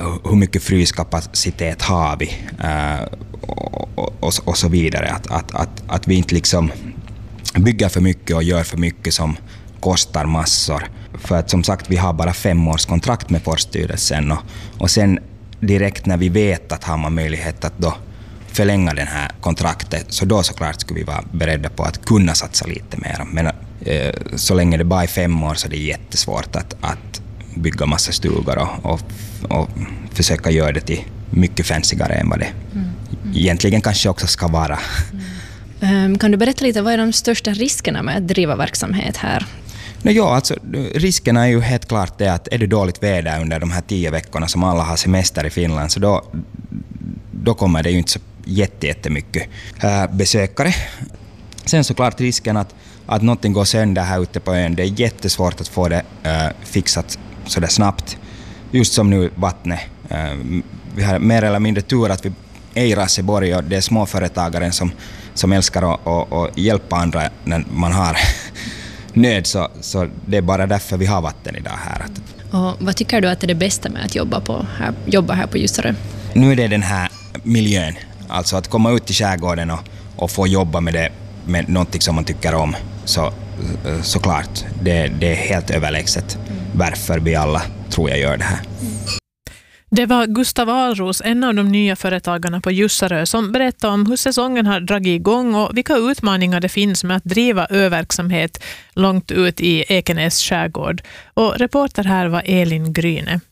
hur mycket fryskapacitet har vi och så vidare. Att vi inte liksom bygger för mycket och gör för mycket som kostar massor. För att som sagt, vi har bara 5 års kontrakt med Forststyrelsen och sen direkt när vi vet att har man möjlighet att då förlänga den här kontraktet, så då såklart skulle vi vara beredda på att kunna satsa lite mer. Men så länge det bara är 5 år så är det jättesvårt att bygga massa stugor och försöka göra det till mycket fancyare än vad det egentligen kanske också ska vara. Kan du berätta lite, vad är de största riskerna med att driva verksamhet här? Ja, alltså riskerna är ju helt klart det att är det dåligt väder under de här 10 veckorna som alla har semester i Finland, så då kommer det ju inte så jättemycket besökare. Sen såklart risken att någonting går sönder här ute på ön. Det är jättesvårt att få det fixat så där snabbt. Just som nu vattnet. Vi har mer eller mindre tur att vi är i Raseborg och det är småföretagaren som älskar att hjälpa andra när man har nöd. Så det är bara därför vi har vatten idag här. Och vad tycker du att är det bästa med att jobba här på Jussarö? Nu är det den här miljön. Alltså att komma ut i skärgården och få jobba med någonting som man tycker om. Såklart, det är helt överlägset varför vi alla tror jag gör det här. Det var Gustav Ahlros, en av de nya företagarna på Jussarö, som berättade om hur säsongen har dragit igång och vilka utmaningar det finns med att driva öververksamhet långt ut i Ekenäs skärgård. Och reporter här var Elin Gryne.